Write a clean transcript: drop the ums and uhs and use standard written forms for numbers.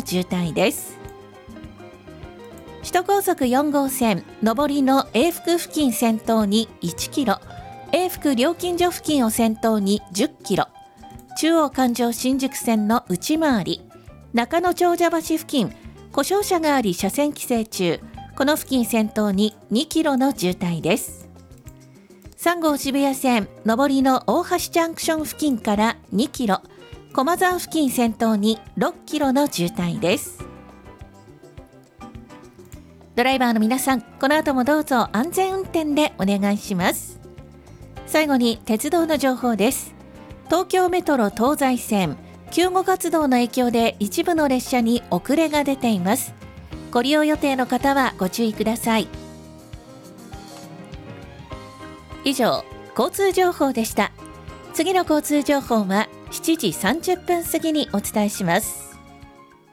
渋滞です。首都高速4号線上りの永福付近先頭に1キロ、永福料金所付近を先頭に10キロ、中央環状新宿線の内回り、中野長者橋付近故障車があり車線規制中、この付近先頭に2キロの渋滞です。3号渋谷線上りの大橋ジャンクション付近から2キロ、駒沢付近先頭に6キロの渋滞です。ドライバーの皆さん、この後もどうぞ安全運転でお願いします。最後に鉄道の情報です。東京メトロ東西線救護活動の影響で一部の列車に遅れが出ています。ご利用予定の方はご注意ください。以上、交通情報でした。次の交通情報は7時30分過ぎにお伝えします。